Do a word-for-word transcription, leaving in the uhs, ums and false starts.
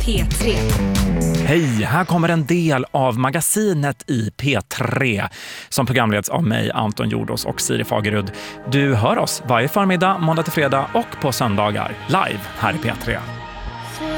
P tre. Hej, här kommer en del av magasinet i P tre som programleds av mig, Anton Jordos och Siri Fagerud. Du hör oss varje förmiddag, måndag till fredag och på söndagar live här i P tre.